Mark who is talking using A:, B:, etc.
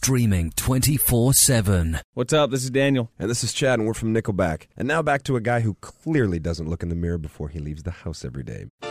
A: streaming 24/7.
B: What's up? This is Daniel.
C: And this is Chad, and we're from Nickelback. And now back to a guy who clearly doesn't look in the mirror before he leaves the house every day.